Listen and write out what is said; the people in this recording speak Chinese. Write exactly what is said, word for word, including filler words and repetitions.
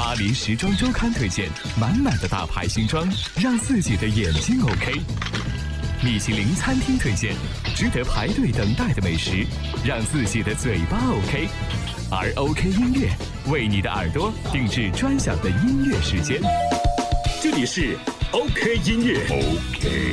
巴黎时装周刊推荐，满满的大牌新装，让自己的眼睛 OK。米其林餐厅推荐，值得排队等待的美食，让自己的嘴巴 OK。而 OK 音乐为你的耳朵定制专享的音乐时间。这里是 OK 音乐 OK。